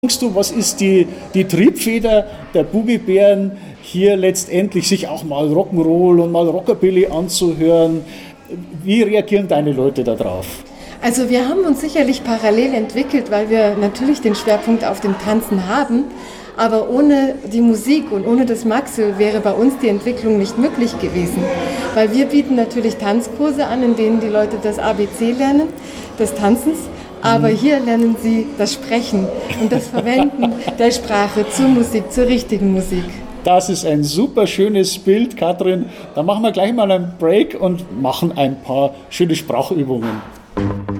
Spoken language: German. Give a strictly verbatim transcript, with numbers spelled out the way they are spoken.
denkst du, was ist die, die Triebfeder der Boogiebären, hier letztendlich sich auch mal Rock'n'Roll und mal Rockabilly anzuhören? Wie reagieren deine Leute darauf? Also wir haben uns sicherlich parallel entwickelt, weil wir natürlich den Schwerpunkt auf dem Tanzen haben. Aber ohne die Musik und ohne das Maxel wäre bei uns die Entwicklung nicht möglich gewesen. Weil wir bieten natürlich Tanzkurse an, in denen die Leute das A B C lernen, des Tanzens. Aber hier lernen sie das Sprechen und das Verwenden der Sprache zur Musik, zur richtigen Musik. Das ist ein super schönes Bild, Katrin. Da machen wir gleich mal einen Break und machen ein paar schöne Sprachübungen.